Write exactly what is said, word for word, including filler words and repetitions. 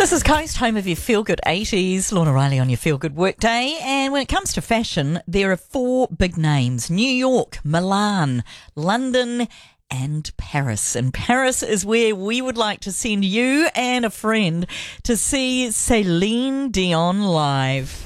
This is Coast, home of your Feel Good eighties. Lorna Riley on your Feel Good Workday. And when it comes to fashion, there are four big names: New York, Milan, London, and Paris. And Paris is where we would like to send you and a friend to see Celine Dion live.